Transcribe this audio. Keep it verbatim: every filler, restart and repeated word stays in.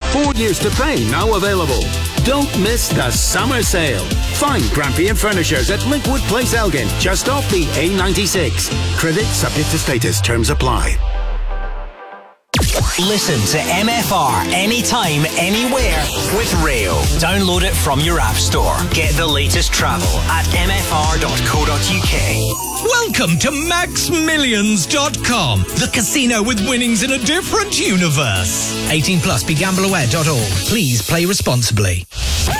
Four years to pay now available. Don't miss the summer sale. Find Grampian Furnitures at Linkwood Place, Elgin, just off the A ninety-six. Credit subject to status. Terms apply. Listen to M F R anytime, anywhere with Rail. Download it from your app store. Get the latest travel at m f r dot co dot u k. Welcome to max millions dot com, the casino with winnings in a different universe. eighteen plus, be gamble aware dot org. Please play responsibly.